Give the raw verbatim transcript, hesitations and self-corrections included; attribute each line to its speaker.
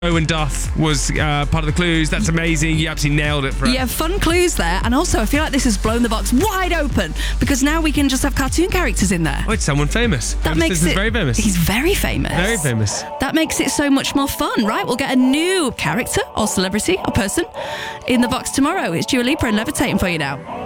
Speaker 1: Owen Duff was uh, part of the clues. That's amazing. You absolutely nailed it for us.
Speaker 2: Yeah, fun clues there. And also, I feel like this has blown the box wide open because now we can just have cartoon characters in there.
Speaker 1: Oh, it's someone famous.
Speaker 2: That
Speaker 1: Famous
Speaker 2: makes
Speaker 1: Citizen's
Speaker 2: it
Speaker 1: very famous.
Speaker 2: He's very famous.
Speaker 1: Very famous.
Speaker 2: That makes it so much more fun, right? We'll get a new character or celebrity or person in the box tomorrow. It's Dua Lipa and Levitating for you now.